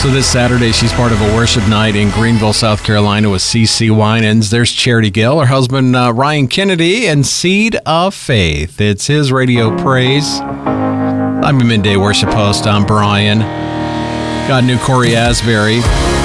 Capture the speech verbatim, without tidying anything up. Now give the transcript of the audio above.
So this Saturday, she's part of a worship night in Greenville, South Carolina with C C Winans. There's Charity Gill, her husband uh, Ryan Kennedy, and Seed of Faith. It's his radio praise. I'm your midday worship host. I'm Brian. Got new Corey Asbury.